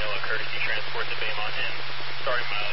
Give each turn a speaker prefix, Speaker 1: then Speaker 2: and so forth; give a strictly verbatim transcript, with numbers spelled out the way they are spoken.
Speaker 1: Yellow, courtesy transport to Baymont and starting miles